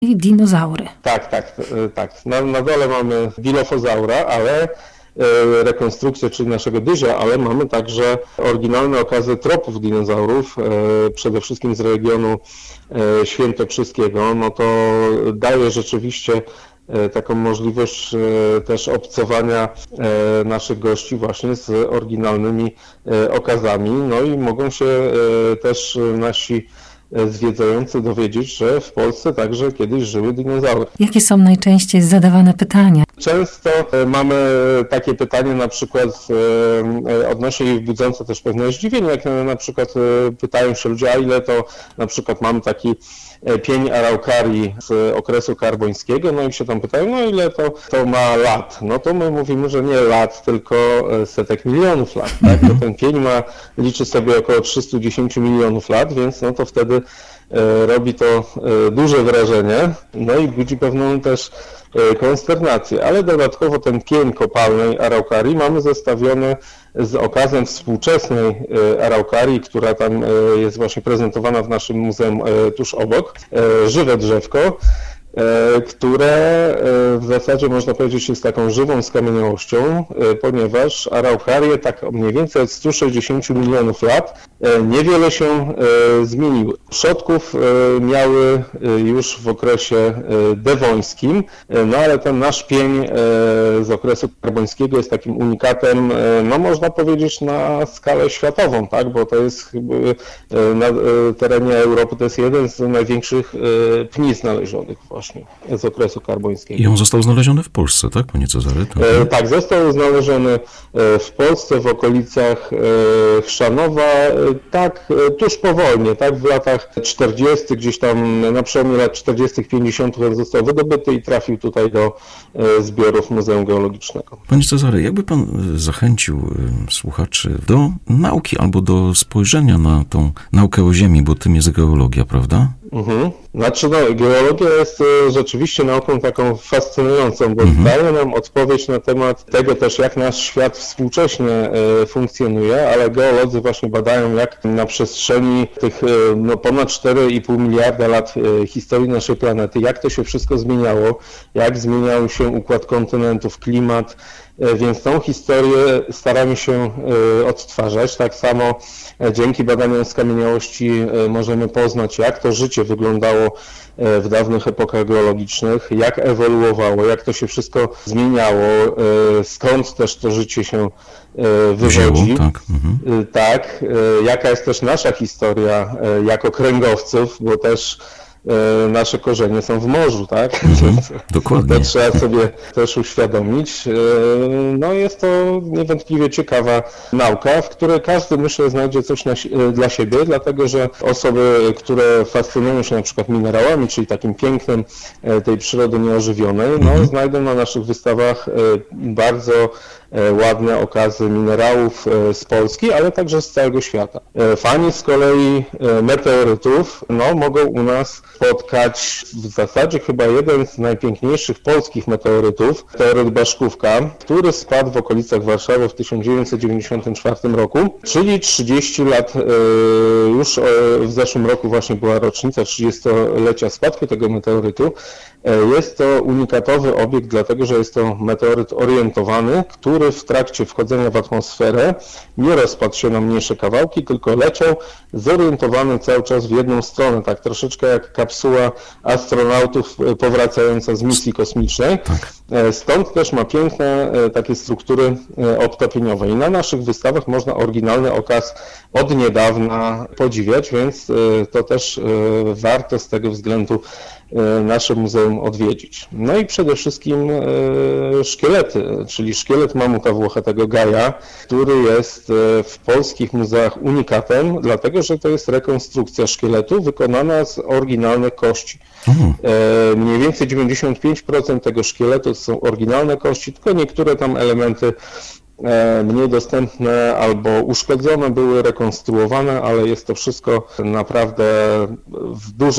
I dinozaury. Tak. Na dole mamy Dilophosaura, ale rekonstrukcję, czyli naszego dyzia, ale mamy także oryginalne okazy tropów dinozaurów, przede wszystkim z regionu świętokrzyskiego. No to daje rzeczywiście taką możliwość też obcowania naszych gości właśnie z oryginalnymi okazami. No i mogą się też nasi zwiedzający dowiedzieć, że w Polsce także kiedyś żyły dinozaury. Jakie są najczęściej zadawane pytania? Często mamy takie pytanie na przykład odnośnie ich budzące też pewne zdziwienie, jak na przykład pytają się ludzie, a ile to na przykład mamy taki pień araucarii z okresu karbońskiego, no i się tam pytają, no ile to ma lat? No to my mówimy, że nie lat, tylko setek milionów lat, tak? Bo ten pień liczy sobie około 310 milionów lat, więc no to wtedy robi to duże wrażenie, no i budzi pewną też konsternację, ale dodatkowo ten pień kopalnej araucarii mamy zestawiony z okazem współczesnej araucarii, która tam jest właśnie prezentowana w naszym muzeum tuż obok, żywe drzewko, które w zasadzie można powiedzieć jest taką żywą skamieniałością, ponieważ araukarie tak mniej więcej od 160 milionów lat niewiele się zmieniły. Przodków miały już w okresie dewońskim, no ale ten nasz pień z okresu karbońskiego jest takim unikatem, no można powiedzieć na skalę światową, tak, bo to jest na terenie Europy to jest jeden z największych pni znalezionych właśnie z okresu karbońskiego. I on został znaleziony w Polsce, tak, panie Cezary? Tak, został znaleziony w Polsce, w okolicach Chrzanowa, tak, tuż po wojnie, tak, w latach 40., gdzieś tam na przełomie lat 40., 50. został wydobyty i trafił tutaj do zbiorów Muzeum Geologicznego. Panie Cezary, jakby pan zachęcił słuchaczy do nauki albo do spojrzenia na tą naukę o Ziemi, bo tym jest geologia, prawda? Znaczy, geologia jest rzeczywiście nauką taką fascynującą, bo daje nam odpowiedź na temat tego też, jak nasz świat współcześnie funkcjonuje, ale geolodzy właśnie badają, jak na przestrzeni tych ponad 4,5 miliarda lat historii naszej planety, jak to się wszystko zmieniało, jak zmieniał się układ kontynentów, klimat, więc tą historię staramy się odtwarzać. Tak samo dzięki badaniom skamieniałości możemy poznać, jak to życie wyglądało w dawnych epokach geologicznych, jak ewoluowało, jak to się wszystko zmieniało, skąd też to życie się wywodzi. Tak, jaka jest też nasza historia jako kręgowców, bo też nasze korzenie są w morzu, tak? Dokładnie. To trzeba sobie też uświadomić. No jest to niewątpliwie ciekawa nauka, w której każdy, myślę, znajdzie coś dla siebie, dlatego że osoby, które fascynują się na przykład minerałami, czyli takim pięknem tej przyrody nieożywionej, no znajdą na naszych wystawach bardzo ładne okazy minerałów z Polski, ale także z całego świata. Fani z kolei meteorytów mogą u nas spotkać w zasadzie chyba jeden z najpiękniejszych polskich meteorytów, meteoryt Baszkówka, który spadł w okolicach Warszawy w 1994 roku, czyli 30 lat, już w zeszłym roku właśnie była rocznica 30-lecia spadku tego meteorytu. Jest to unikatowy obiekt, dlatego że jest to meteoryt orientowany, który w trakcie wchodzenia w atmosferę nie rozpadł się na mniejsze kawałki, tylko leciał zorientowany cały czas w jedną stronę, tak troszeczkę jak kapsuła astronautów powracająca z misji kosmicznej. Stąd też ma piękne takie struktury obtopieniowe i na naszych wystawach można oryginalny okaz od niedawna podziwiać, więc to też warto z tego względu nasze muzeum odwiedzić. No i przede wszystkim szkielety, czyli szkielet mamuta włochatego Gaja, który jest w polskich muzeach unikatem, dlatego że to jest rekonstrukcja szkieletu wykonana z oryginalnych kości. Mniej więcej 95% tego szkieletu to są oryginalne kości, tylko niektóre tam elementy mniej dostępne albo uszkodzone były, rekonstruowane, ale jest to wszystko naprawdę w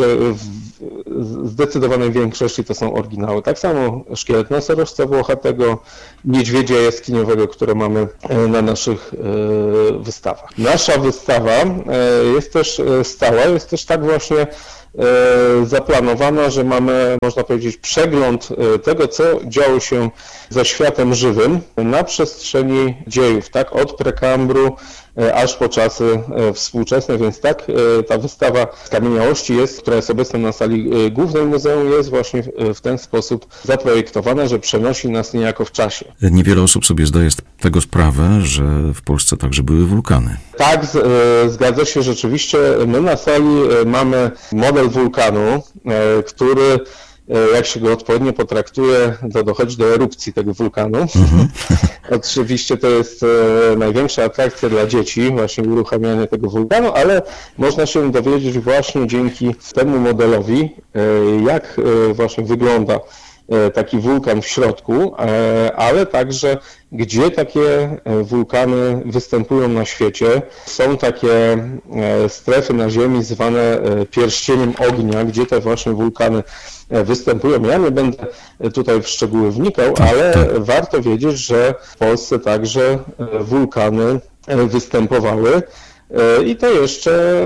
zdecydowanej większości to są oryginały. Tak samo szkielet nosorożca włochatego, niedźwiedzia jaskiniowego, które mamy na naszych wystawach. Nasza wystawa jest też stała, jest też tak właśnie zaplanowana, że mamy, można powiedzieć, przegląd tego, co działo się ze światem żywym na przestrzeni dziejów, tak, od prekambru aż po czasy współczesne, więc tak ta wystawa skamieniałości która jest obecna na sali głównej muzeum, jest właśnie w ten sposób zaprojektowana, że przenosi nas niejako w czasie. Niewiele osób sobie zdaje z tego sprawę, że w Polsce także były wulkany. Tak, zgadza się rzeczywiście. My na sali mamy model wulkanu, który, jak się go odpowiednio potraktuje, to dochodzi do erupcji tego wulkanu. Oczywiście to jest największa atrakcja dla dzieci, właśnie uruchamianie tego wulkanu, ale można się dowiedzieć właśnie dzięki temu modelowi, jak właśnie wygląda taki wulkan w środku, ale także gdzie takie wulkany występują na świecie. Są takie strefy na Ziemi zwane pierścieniem ognia, gdzie te właśnie wulkany występują. Ja nie będę tutaj w szczegóły wnikał, ale warto wiedzieć, że w Polsce także wulkany występowały. I to jeszcze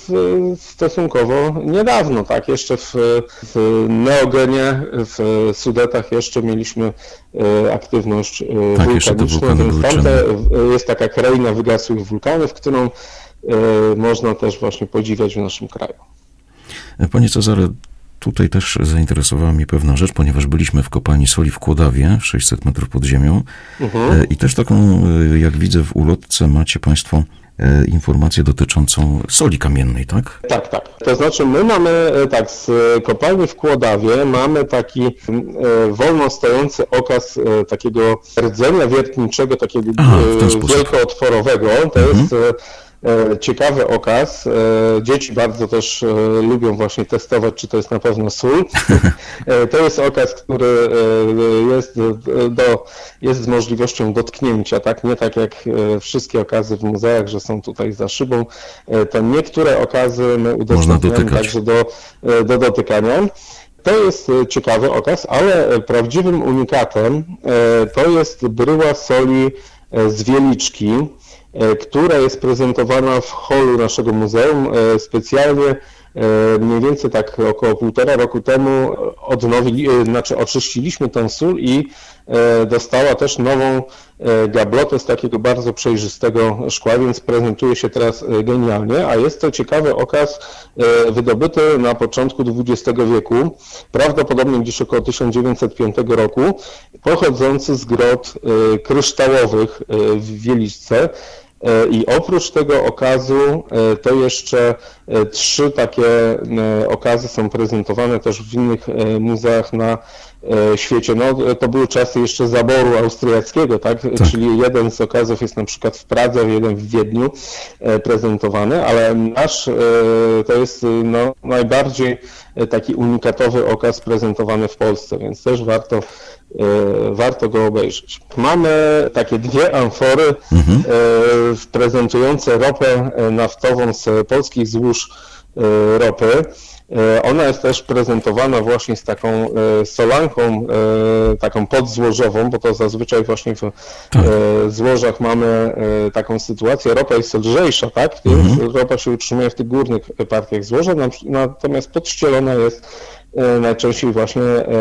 stosunkowo niedawno, tak, jeszcze w Neogenie, w Sudetach jeszcze mieliśmy aktywność wulkaniczną, więc tam jest taka kraina wygasłych wulkanów, którą można też właśnie podziwiać w naszym kraju. Panie Cezary, tutaj też zainteresowała mnie pewna rzecz, ponieważ byliśmy w kopalni soli w Kłodawie, 600 metrów pod ziemią i też taką, jak widzę w ulotce, macie Państwo informację dotyczącą soli kamiennej, tak? Tak, tak. To znaczy my mamy, tak, z kopalni w Kłodawie mamy taki wolno stojący okaz takiego rdzenia wiertniczego, takiego wielkootworowego. To jest ciekawy okaz. Dzieci bardzo też lubią właśnie testować, czy to jest na pewno sól. To jest okaz, który jest z możliwością dotknięcia, tak? Nie tak jak wszystkie okazy w muzeach, że są tutaj za szybą. To niektóre okazy my udostępniamy także do dotykania. To jest ciekawy okaz, ale prawdziwym unikatem to jest bryła soli z Wieliczki, która jest prezentowana w holu naszego muzeum. Specjalnie mniej więcej tak około 1,5 roku temu oczyściliśmy tę sól i dostała też nową gablotę z takiego bardzo przejrzystego szkła, więc prezentuje się teraz genialnie, a jest to ciekawy okaz wydobyty na początku XX wieku, prawdopodobnie gdzieś około 1905 roku, pochodzący z grot kryształowych w Wieliczce. I oprócz tego okazu to jeszcze 3 takie okazy są prezentowane też w innych muzeach na świecie. No, to były czasy jeszcze zaboru austriackiego, tak? Czyli jeden z okazów jest na przykład w Pradze, jeden w Wiedniu prezentowany, ale nasz to jest najbardziej taki unikatowy okaz prezentowany w Polsce, więc też warto go obejrzeć. Mamy takie 2 amfory prezentujące ropę naftową z polskich złóż ropy. Ona jest też prezentowana właśnie z taką solanką, taką podzłożową, bo to zazwyczaj właśnie w złożach mamy taką sytuację. Ropa jest lżejsza, tak? Więc ropa się utrzymuje w tych górnych partiach złoża, natomiast podścielona jest najczęściej właśnie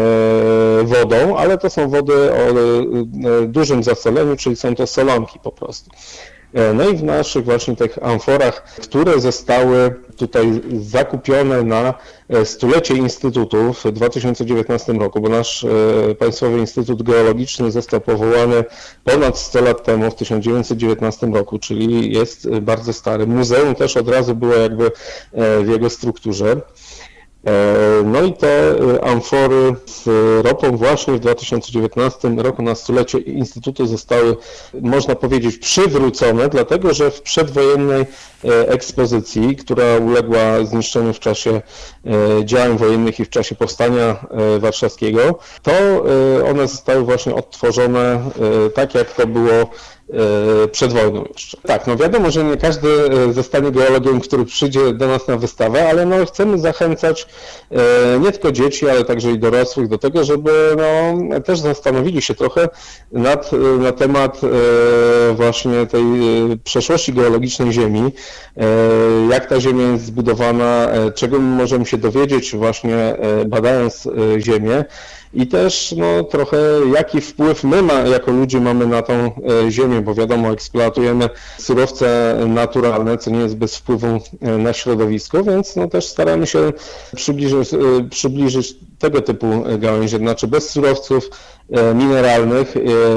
wodą, ale to są wody o dużym zasoleniu, czyli są to solanki po prostu. No i w naszych właśnie tych amforach, które zostały tutaj zakupione na 100-lecie Instytutu w 2019 roku, bo nasz Państwowy Instytut Geologiczny został powołany ponad 100 lat temu, w 1919 roku, czyli jest bardzo stary. Muzeum też od razu było jakby w jego strukturze. No i te amfory z ropą właśnie w 2019 roku na 100-lecie Instytutu zostały, można powiedzieć, przywrócone, dlatego że w przedwojennej ekspozycji, która uległa zniszczeniu w czasie działań wojennych i w czasie powstania warszawskiego, to one zostały właśnie odtworzone tak, jak to było przed wojną jeszcze. Tak, no wiadomo, że nie każdy zostanie geologiem, który przyjdzie do nas na wystawę, ale no chcemy zachęcać nie tylko dzieci, ale także i dorosłych do tego, żeby no, też zastanowili się trochę na temat właśnie tej przeszłości geologicznej Ziemi, jak ta Ziemia jest zbudowana, czego my możemy się dowiedzieć właśnie badając Ziemię i też no, trochę jaki wpływ my jako ludzie mamy na tą Ziemię, bo wiadomo, eksploatujemy surowce naturalne, co nie jest bez wpływu na środowisko, więc no, też staramy się przybliżyć tego typu gałęzie, znaczy bez surowców mineralnych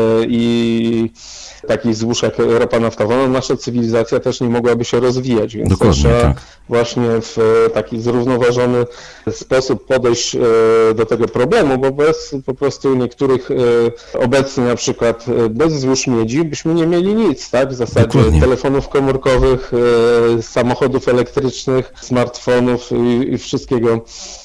i takich złóż jak ropa naftowa, no nasza cywilizacja też nie mogłaby się rozwijać, więc trzeba tak właśnie w taki zrównoważony sposób podejść do tego problemu, bo bez po prostu niektórych obecnie na przykład bez złóż miedzi byśmy nie mieli nic, tak? W zasadzie telefonów komórkowych, samochodów elektrycznych, smartfonów i wszystkiego,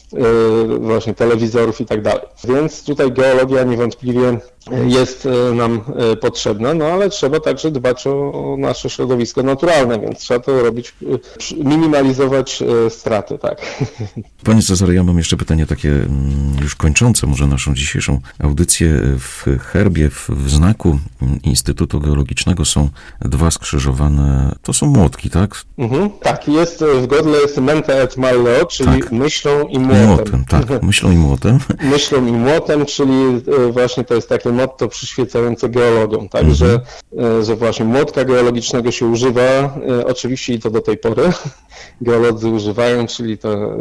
właśnie telewizorów i tak dalej. Więc tutaj geologia niewątpliwie jest nam potrzebna, no ale trzeba także dbać o nasze środowisko naturalne, więc trzeba to robić, minimalizować straty, tak. Panie Cezary, ja mam jeszcze pytanie takie już kończące może naszą dzisiejszą audycję. W herbie, w znaku Instytutu Geologicznego są dwa skrzyżowane, to są młotki, tak? Tak, jest w godle jest menta et malleo, czyli tak. Myślą i młotem. Tak, myślą i młotem. Myślą i młotem, czyli właśnie to jest takie motto przyświecające geologom, tak, że właśnie młotka geologicznego się używa, oczywiście i to do tej pory geolodzy używają, czyli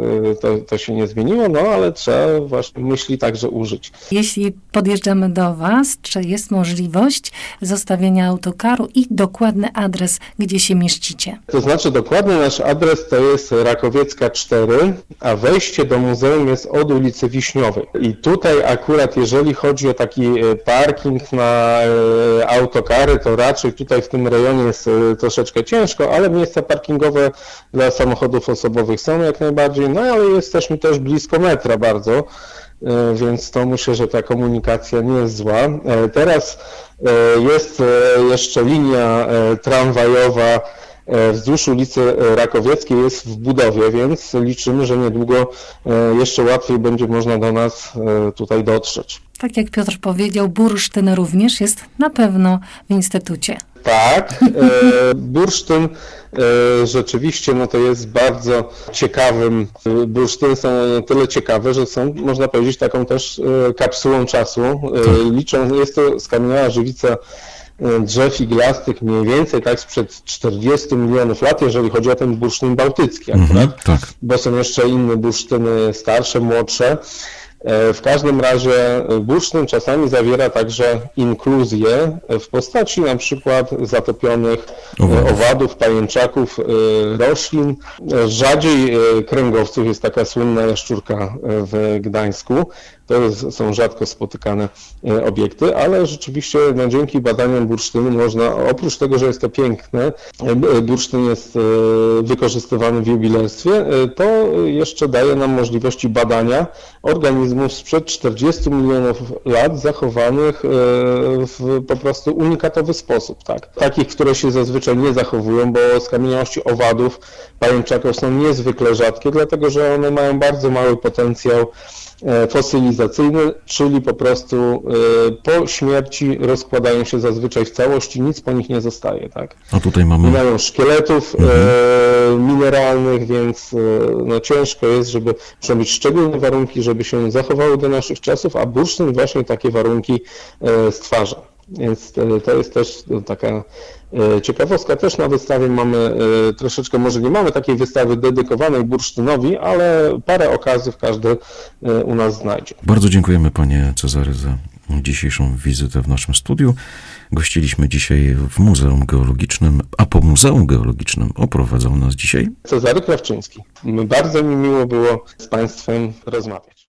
to się nie zmieniło, no ale trzeba właśnie myśli także użyć. Jeśli podjeżdżamy do Was, czy jest możliwość zostawienia autokaru i dokładny adres, gdzie się mieścicie? To znaczy dokładny nasz adres to jest Rakowiecka 4, a wejście do muzeum jest od ulicy Wiśniowej. I tutaj akurat jeżeli chodzi o taki parking na autokary, to raczej tutaj w tym rejonie jest troszeczkę ciężko, ale miejsca parkingowe dla samochodów osobowych są jak najbardziej, no ale jesteśmy też blisko metra bardzo, więc to myślę, że ta komunikacja nie jest zła. Teraz jest jeszcze linia tramwajowa wzdłuż ulicy Rakowieckiej, jest w budowie, więc liczymy, że niedługo jeszcze łatwiej będzie można do nas tutaj dotrzeć. Tak jak Piotr powiedział, bursztyn również jest na pewno w Instytucie. Tak, bursztyn rzeczywiście no to jest bardzo ciekawym, bursztyny są tyle ciekawe, że są, można powiedzieć, taką też kapsułą czasu. Jest to skamieniała żywica drzew iglastych mniej więcej tak sprzed 40 milionów lat, jeżeli chodzi o ten bursztyn bałtycki akurat, tak. Bo są jeszcze inne bursztyny starsze, młodsze. W każdym razie bursztyn czasami zawiera także inkluzje w postaci na przykład zatopionych owadów, pajęczaków, roślin. Rzadziej kręgowców, jest taka słynna jaszczurka w Gdańsku. To są rzadko spotykane obiekty, ale rzeczywiście no, dzięki badaniom bursztynu można, oprócz tego, że jest to piękne, bursztyn jest wykorzystywany w jubilerstwie, to jeszcze daje nam możliwości badania organizmów sprzed 40 milionów lat zachowanych w po prostu unikatowy sposób. Tak? Takich, które się zazwyczaj nie zachowują, bo skamieniałości owadów, pajęczaków są niezwykle rzadkie, dlatego że one mają bardzo mały potencjał fosylizacyjny, czyli po prostu po śmierci rozkładają się zazwyczaj w całości, nic po nich nie zostaje. Tak? A tutaj mamy... Nie mają szkieletów mineralnych, więc no, ciężko jest, żeby mieć szczególne warunki, żeby się zachowały do naszych czasów, a bursztyn właśnie takie warunki stwarza. Więc to jest też taka ciekawostka. Też na wystawie mamy troszeczkę, może nie mamy takiej wystawy dedykowanej bursztynowi, ale parę okazów każdy u nas znajdzie. Bardzo dziękujemy panie Cezary za dzisiejszą wizytę w naszym studiu. Gościliśmy dzisiaj w Muzeum Geologicznym, a po Muzeum Geologicznym oprowadzał nas dzisiaj Cezary Krawczyński. Bardzo mi miło było z państwem rozmawiać.